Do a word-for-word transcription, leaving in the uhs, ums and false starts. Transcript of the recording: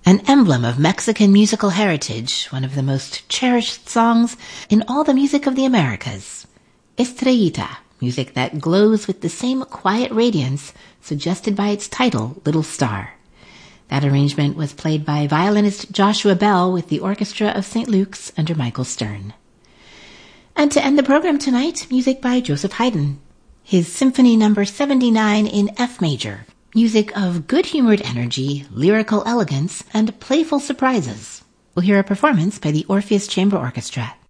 An emblem of Mexican musical heritage, one of the most cherished songs in all the music of the Americas. Estrellita, music that glows with the same quiet radiance suggested by its title, Little Star. That arrangement was played by violinist Joshua Bell with the Orchestra of Saint Luke's under Michael Stern. And to end the program tonight, music by Joseph Haydn. His Symphony Number seventy-nine in F major, music of good-humored energy, lyrical elegance, and playful surprises. We'll hear a performance by the Orpheus Chamber Orchestra.